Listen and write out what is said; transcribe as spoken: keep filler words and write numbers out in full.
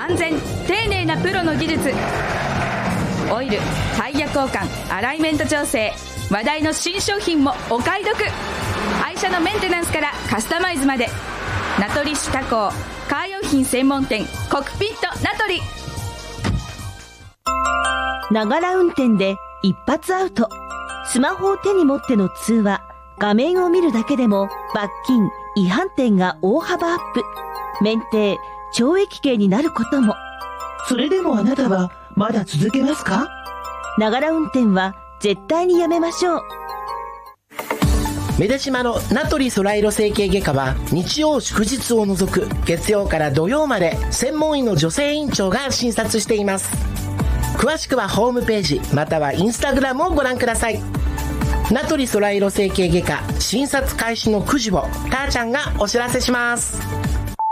安全丁寧なプロの技術、オイル、タイヤ交換、アライメント調整、話題の新商品もお買い得。愛車のメンテナンスからカスタマイズまで、名取市他港カー用品専門店コクピット名取。 ながら運転で一発アウト。スマホを手に持っての通話、画面を見るだけでも罰金、違反点が大幅アップ。免停、懲役刑になることも。 それでもあなたはまだ続けますか？ ながら運転は絶対にやめましょう。 メデシマの名取ソライロ整形外科は日曜祝日を除く月曜から土曜まで専門医の女性院長が診察しています。詳しくはホームページまたはインスタグラムをご覧ください。名取ソライロ整形外科診察開始のくじをたーちゃんがお知らせします。